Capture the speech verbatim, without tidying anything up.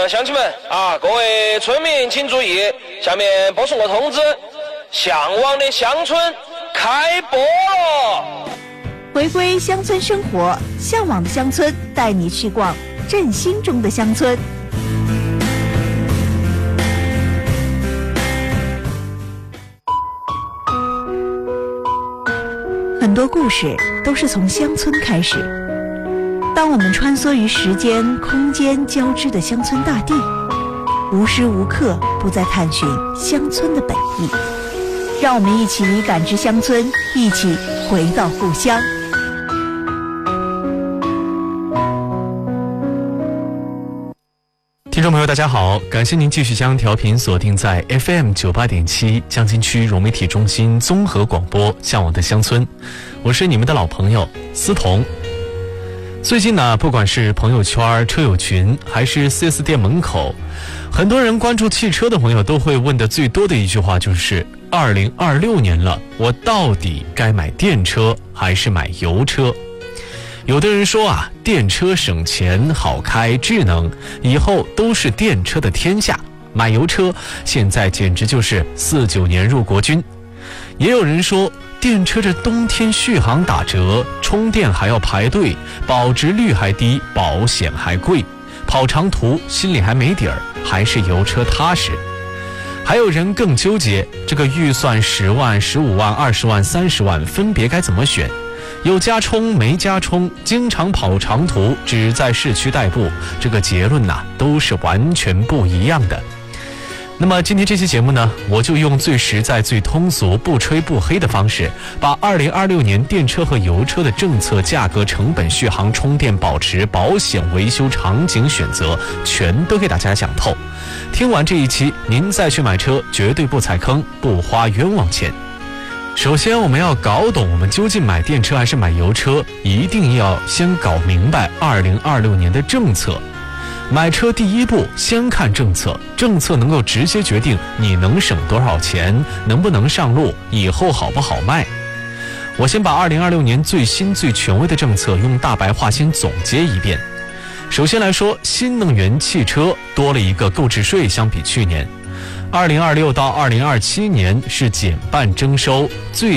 呃，乡亲们啊，各位村民请注意，下面播送个通知，向往的乡村开播了。 回归乡村生活，向往的乡村带你去逛振兴中的乡村。很多故事都是从乡村开始。当我们穿梭于时间、空间交织的乡村大地，无时无刻不在探寻乡村的本意。让我们一起感知乡村，一起回到故乡。 听众朋友大家好，感谢您继续将调频锁定在 F M 九八点七江津区融媒体中心综合广播向往的乡村，我是你们的老朋友思彤。最近呢，不管是朋友圈、车友群，还是 四 S 店门口，很多人关注汽车的朋友都会问的最多的一句话就是二零二六年了，我到底该买电车还是买油车？有的人说啊，电车省钱、好开、智能，以后都是电车的天下。买油车现在简直就是四九年入国军。也有人说，电车这冬天续航打折，充电还要排队，保值率还低，保险还贵，跑长途心里还没底儿，还是油车踏实。还有人更纠结，这个预算十万、十五万、二十万、三十万，分别该怎么选？有加充没加充，经常跑长途，只在市区代步，这个结论呐，都是完全不一样的。那么今天这期节目呢，我就用最实在、最通俗、不吹不黑的方式，把二零二六年电车和油车的政策、价格、成本、续航、充电、保值、保险、维修、场景选择，全都给大家讲透。听完这一期，您再去买车，绝对不踩坑，不花冤枉钱。首先，我们要搞懂我们究竟买电车还是买油车，一定要先搞明白二零二六年的政策。买车第一步，先看政策，政策能够直接决定你能省多少钱，能不能上路，以后好不好卖。我先把二零二六年最新最权威的政策用大白话先总结一遍。首先来说，新能源汽车多了一个购置税，相比去年二零二六到二零二七年是减半征收，最